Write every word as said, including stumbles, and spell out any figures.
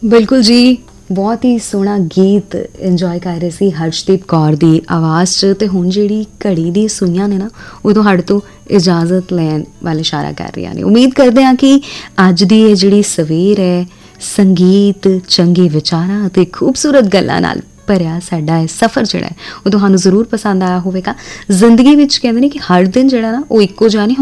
ਬਿਲਕੁਲ ਜੀ, ਬਹੁਤ ਹੀ ਸੋਹਣਾ ਗੀਤ ਇੰਜੋਏ ਕਰ ਰਹੇ ਸੀ ਹਰਸ਼ਦੀਪ ਕੌਰ ਦੀ ਆਵਾਜ਼ 'ਚ। ਤੇ ਹੁਣ ਜਿਹੜੀ ਘੜੀ ਦੀ ਸੂਈਆਂ ਨੇ ਨਾ, ਉਹ ਤੁਹਾਡੇ ਤੋਂ ਇਜਾਜ਼ਤ ਲੈਣ ਵੱਲ ਇਸ਼ਾਰਾ ਕਰ ਰਹੀਆਂ ਨੇ। ਉਮੀਦ ਕਰਦੇ ਹਾਂ ਕਿ ਅੱਜ ਦੀ ਇਹ ਜਿਹੜੀ ਸਵੇਰ ਹੈ, ਸੰਗੀਤ, ਚੰਗੇ ਵਿਚਾਰਾਂ ਅਤੇ ਖੂਬਸੂਰਤ ਗੱਲਾਂ ਨਾਲ ਭਰਿਆ ਸਾਡਾ ਇਹ ਸਫ਼ਰ ਜਿਹੜਾ ਹੈ ਉਹ ਤੁਹਾਨੂੰ ਜ਼ਰੂਰ ਪਸੰਦ ਆਇਆ ਹੋਵੇਗਾ। ਜ਼ਿੰਦਗੀ ਵਿੱਚ ਕਹਿੰਦੇ ਨੇ ਕਿ ਹਰ ਦਿਨ ਜਿਹੜਾ ਨਾ ਉਹ ਇੱਕੋ ਜਿਹਾ ਨਹੀਂ